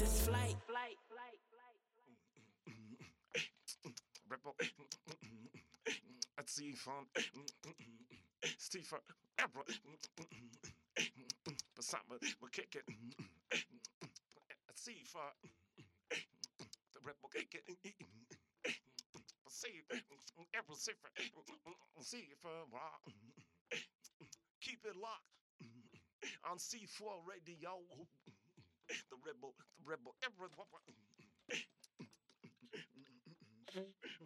this flight. Rebel. Let's see fun. Steve Ever. But something will kick it. Let's see for the rebel kick it. See every cipher. See if keep it locked on C4 radio. The rebel, everyone.